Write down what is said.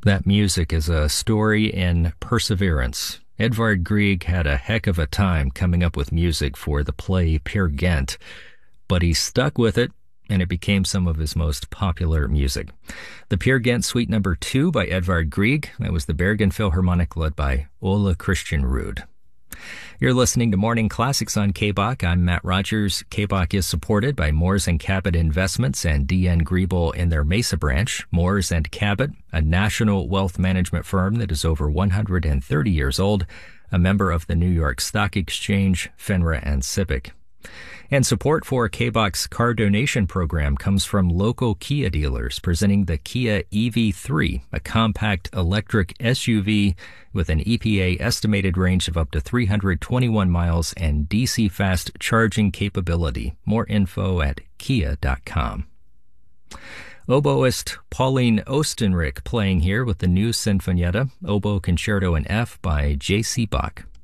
That music is a story in perseverance. Edvard Grieg had a heck of a time coming up with music for the play Peer Gynt, but he stuck with it, and it became some of his most popular music. The Peer Gynt Suite No. 2 by Edvard Grieg. That was the Bergen Philharmonic led by Ole Christian Ruud. You're listening to Morning Classics on KBOK. I'm Matt Rogers. KBOK is supported by Moores & Cabot Investments and D.N. Griebel in their Mesa branch. Moores & Cabot, a national wealth management firm that is over 130 years old, a member of the New York Stock Exchange, FINRA, and SIPC. And support for KBOK's car donation program comes from local Kia dealers presenting the Kia EV3, a compact electric SUV with an EPA estimated range of up to 321 miles and DC fast charging capability. More info at kia.com. Oboist Pauline Ostenrich playing here with the new Sinfonietta, Oboe Concerto in F by J.C. Bach.